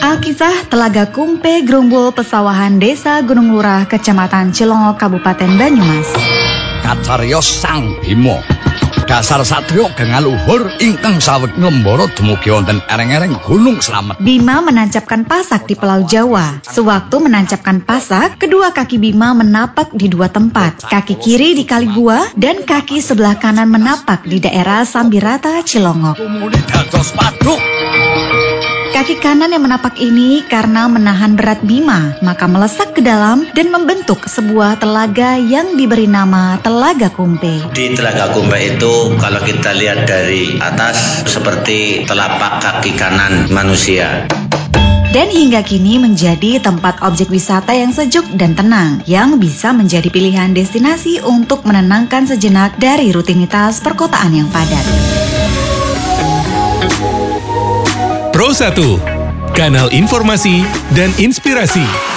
Alkisah Telaga Kumpe Grumbul Pesawahan Desa Gunung Lurah Kecamatan Cilongok Kabupaten Banyumas. Kacariyos Sang Bima dasar satrio gengal luhur ingkang saweg nglembara dumugi wonten ereng-ereng Gunung Slamet. Bima menancapkan pasak di Pulau Jawa. Sewaktu menancapkan pasak, kedua kaki Bima menapak di dua tempat. Kaki kiri di Kali Gua dan kaki sebelah kanan menapak di daerah Sambirata Cilongok. Kaki kanan yang menapak ini karena menahan berat Bima, maka melesak ke dalam dan membentuk sebuah telaga yang diberi nama Telaga Kumpe. Di Telaga Kumpe itu kalau kita lihat dari atas seperti telapak kaki kanan manusia. Dan hingga kini menjadi tempat objek wisata yang sejuk dan tenang, yang bisa menjadi pilihan destinasi untuk menenangkan sejenak dari rutinitas perkotaan yang padat. Pro 1, kanal informasi dan inspirasi.